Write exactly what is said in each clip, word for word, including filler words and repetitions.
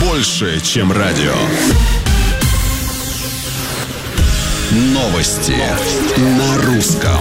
больше, чем радио. Новости, Новости. на русском.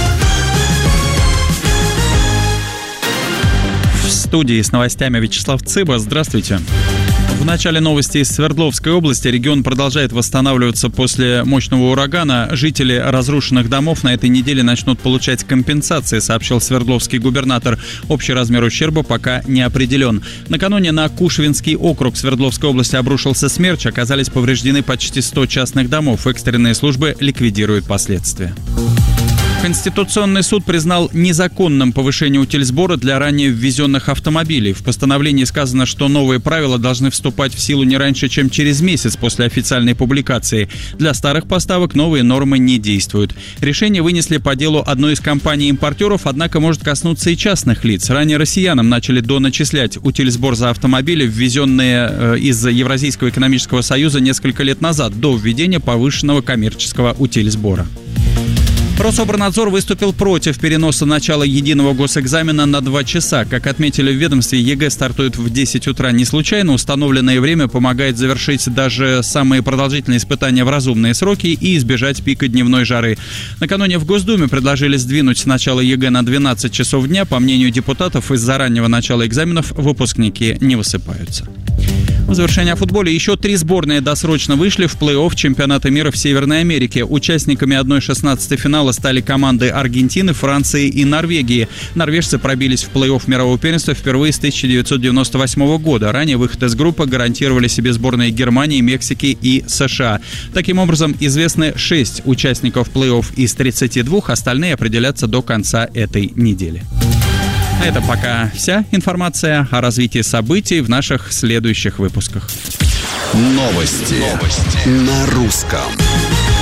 В студии с новостями Вячеслав Цыба. Здравствуйте. В начале новости из Свердловской области. Регион продолжает восстанавливаться после мощного урагана. Жители разрушенных домов на этой неделе начнут получать компенсации, сообщил свердловский губернатор. Общий размер ущерба пока не определен. Накануне на Кушвинский округ Свердловской области обрушился смерч. Оказались повреждены почти сто частных домов. Экстренные службы ликвидируют последствия. Конституционный суд признал незаконным повышение утильсбора для ранее ввезенных автомобилей. В постановлении сказано, что новые правила должны вступать в силу не раньше, чем через месяц после официальной публикации. Для старых поставок новые нормы не действуют. Решение вынесли по делу одной из компаний-импортеров, однако может коснуться и частных лиц. Ранее россиянам начали доначислять утильсбор за автомобили, ввезенные из Евразийского экономического союза несколько лет назад, до введения повышенного коммерческого утильсбора. Рособорнадзор выступил против переноса начала единого госэкзамена на два часа. Как отметили в ведомстве, ЕГЭ стартует в десять утра не случайно. Установленное время помогает завершить даже самые продолжительные испытания в разумные сроки и избежать пика дневной жары. Накануне в Госдуме предложили сдвинуть начало ЕГЭ на двенадцать часов дня. По мнению депутатов, из-за раннего начала экзаменов выпускники не высыпаются. В завершение о футболе. Еще три сборные досрочно вышли в плей-офф чемпионата мира в Северной Америке. Участниками одна шестнадцатого финала стали команды Аргентины, Франции и Норвегии. Норвежцы пробились в плей-офф мирового первенства впервые с тысяча девятьсот девяносто восьмого года. Ранее выход из группы гарантировали себе сборные Германии, Мексики и США. Таким образом, известны шесть участников плей-офф из тридцати двух, остальные определятся до конца этой недели. А это пока вся информация о развитии событий в наших следующих выпусках. Новости, Новости. на русском.